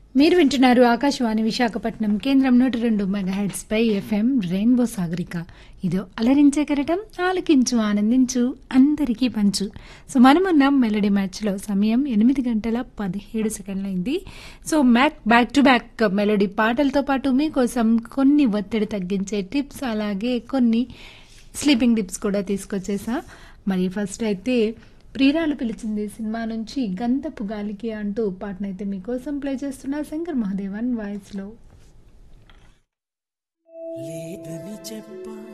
మీరు వింటున్నారు ఆకాశవాణి విశాఖపట్నం కేంద్రం 102 మెగాహెర్ట్జ్ పై ఎఫ్ఎం రెయిన్బో సాగరిక. ఇదో అలరించే కెరటం, ఆలకించు ఆనందించు అందరికీ పంచు. సో మనమున్నాం మెలడీ మ్యాచ్లో. సమయం 8:17 so back to back melody పాటలతో పాటు మీకోసం కొన్ని ఒత్తిడి తగ్గించే టిప్స్, అలాగే కొన్ని స్లీపింగ్ టిప్స్ కూడా తీసుకొచ్చేసా. మరి ఫస్ట్ అయితే ప్రియురాలు పిలిచింది సినిమా నుంచి గంధపు గాలికి అంటూ పాటనైతే మీకోసం ప్లే చేస్తున్నా శంకర్ మహాదేవన్ వాయిస్ లో. లేదని చెప్ప